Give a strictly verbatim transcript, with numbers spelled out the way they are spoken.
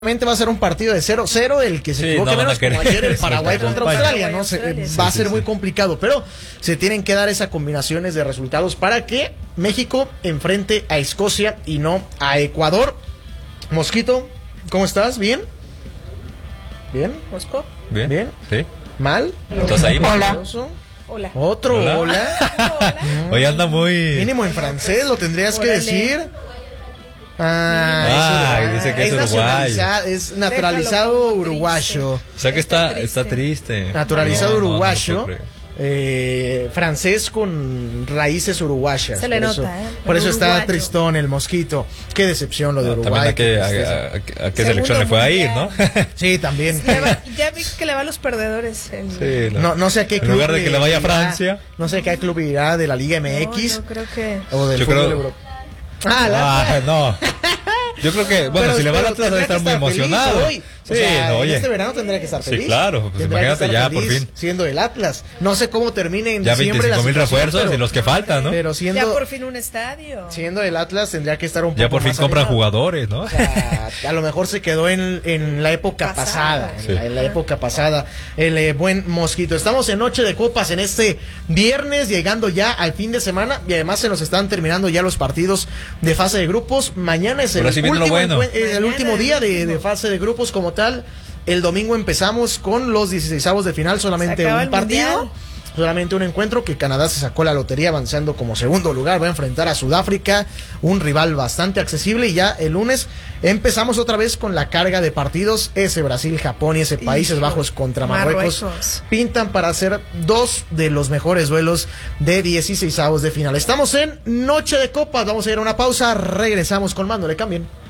Va a ser un partido de cero cero, el que se Sí, equivoque no van a menos, como querer. ayer el Paraguay contra España. Australia, ¿no? Se- Australia, va a sí, ser sí, muy sí. complicado, pero se tienen que dar esas combinaciones de resultados para que México enfrente a Escocia y no a Ecuador. Mosquito, ¿cómo estás? ¿Bien? ¿Bien, Mosco? Bien. ¿Bien? Sí. ¿Mal? ¿Estás ahí? Hola. Hola. Otro, Hola. hola. Hoy anda muy... Mínimo en francés, lo tendrías que Órale. decir. Ah, Ay, es, dice que es nacionaliza- es naturalizado Déjalo como uruguayo. O sea que está, Está está triste. Naturalizado No, no, no uruguayo, lo puedo creer. eh, francés con raíces uruguayas. Se le por nota, eso, ¿eh? Por eso está Uruguayo. tristón el Mosquito. Qué decepción lo de También Uruguay. a qué, a, tristeza. a- a qué Segundo selección le fue a ir, ¿no? mundial. Sí, también. Le va- ya vi que le va a los perdedores. En... Sí, No, no sé a qué En club. lugar de que le vaya a irá, Francia. No sé a qué club irá de la Liga No, M X yo creo que... o del Yo fútbol creo- europeo. Ah, la- Ah, no. Yo creo que, bueno, Pero- si le va al pero Atlas debe tendría estar que muy feliz emocionado. hoy. Sí, O sea, no, en oye. este verano tendría que estar Sí, feliz. claro, pues Tendría que imagínate estar ya, por feliz fin. Siendo el Atlas. No sé cómo termine en Ya diciembre la veinticinco mil situación, refuerzos pero- y los que faltan, ¿no? Pero Ya siendo, por fin un estadio. siendo el Atlas tendría que estar un poco Ya por fin más compran animado. jugadores, ¿no? O sea, a lo mejor se quedó en, en la época pasada, Pasada. en, Sí. la, en la época pasada, el eh, buen Mosquito. Estamos en Noche de Copas en este viernes, llegando ya al fin de semana y además se nos están terminando ya los partidos de fase de grupos. Mañana es el, Ahora sí viene lo último, bueno. encue- eh, el Mañana último el día de, último. de fase de grupos como tal. El domingo empezamos con los dieciseisavos de final, solamente Se acaba un el partido. mundial. Solamente un encuentro que Canadá se sacó la lotería avanzando como segundo lugar. Va a enfrentar a Sudáfrica, un rival bastante accesible. Y ya el lunes empezamos otra vez con la carga de partidos. Ese Brasil, Japón y ese Países Hijo, Bajos contra Marruecos, Marruecos. pintan para hacer dos de los mejores duelos de dieciseisavos de final. Estamos en Noche de Copas. Vamos a ir a una pausa. Regresamos con Mando. Le cambien.